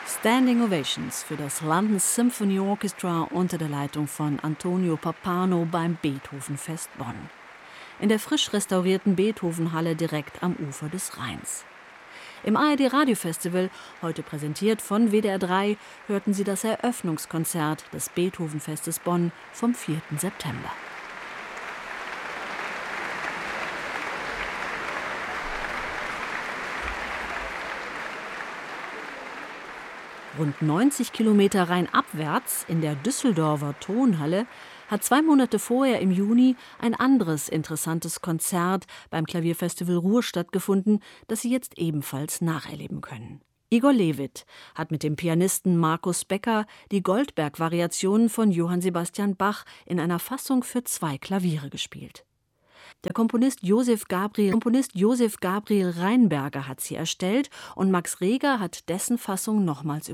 Standing Ovations für das London Symphony Orchestra unter der Leitung von Antonio Pappano beim Beethovenfest Bonn. In der frisch restaurierten Beethovenhalle direkt am Ufer des Rheins. Im ARD-Radiofestival, heute präsentiert von WDR 3, hörten Sie das Eröffnungskonzert des Beethovenfestes Bonn vom 4. September. Rund 90 Kilometer rheinabwärts in der Düsseldorfer Tonhalle hat 2 Monate vorher im Juni ein anderes interessantes Konzert beim Klavierfestival Ruhr stattgefunden, das Sie jetzt ebenfalls nacherleben können. Igor Levit hat mit dem Pianisten Markus Becker die Goldberg-Variationen von Johann Sebastian Bach in einer Fassung für 2 Klaviere gespielt. Der Komponist Josef Gabriel Rheinberger hat sie erstellt und Max Reger hat dessen Fassung nochmals